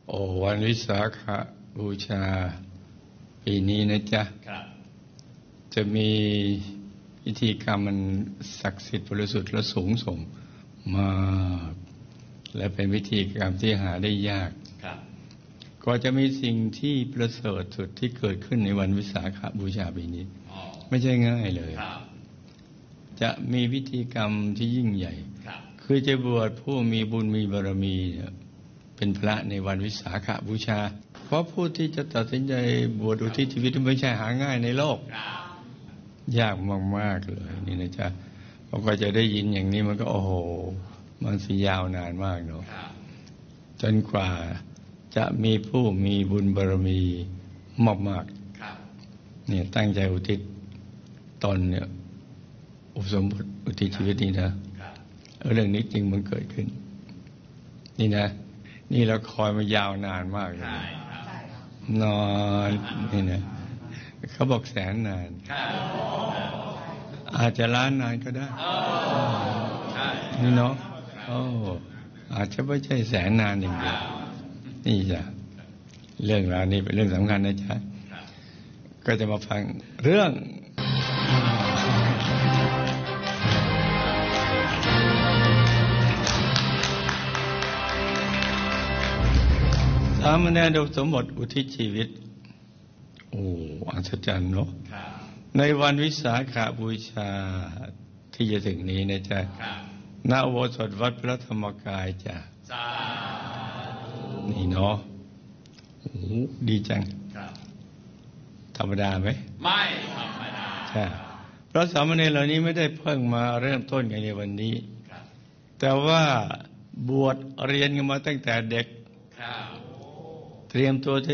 โอ้วันวิสาขบูชาปีนี้นะจ๊ะจะมีพิธีกรรมมันศักดิ์สิทธิ์บริสุทธิ์และสูงส่งมากและเป็นพิธีกรรมที่หาได้ยากก็จะมีสิ่งที่ประเสริฐสุดที่เกิดขึ้นในวันวิสาขบูชาปีนี้ไม่ใช่ง่ายเลยจะมีพิธีกรรมที่ยิ่งใหญ่คือจะบวชผู้มีบุญมีบารมีเป็นพระในวันวิสาขบูชาเพราะผู้ที่จะตัดสินใจบวชอุทิศชีวิตไม่ใช่หาง่ายในโลกยากมากๆเลยนี่นะจ๊ะพอก็จะได้ยินอย่างนี้มันก็โอ้โหมันสิยาวนานมากเนาะจนกว่าจะมีผู้มีบุญบารมีมากๆเนี่ยตั้งใจอุทิศตนเนี่ยอุปสมบทอุทิศชีวิตนี้นะเรื่องนี้จริงมันเกิดขึ้นนี่นะนี่เราคอยมายาวนานมากเลยนอนนี่นะเขาบอกแสนนานอาจจะล้านนานก็ได้นี่เนาะอาจจะไม่ใช่แสนนานอย่างเดียวนี่จ้ะเรื่องราวนี้เป็นเรื่องสำคัญนะจ๊ะก็จะมาฟังเรื่องสามเณรอุปสมบทอุทิศชีวิตโอ้อัศจรรย์เนาะในวันวิสาขบูชาที่จะถึงนี้นะจ๊ะณอุโบสถวัดพระธรรมกายจ้ะนี่เนาะโอ้ดีจังธรรมดาไหมไม่ธรรมดาใช่เพราะสามเณรเหล่านี้ไม่ได้เพิ่งมาเริ่มต้นกันในวันนี้แต่ว่าบวชเรียนกันมาตั้งแต่เด็กเตรียมตัว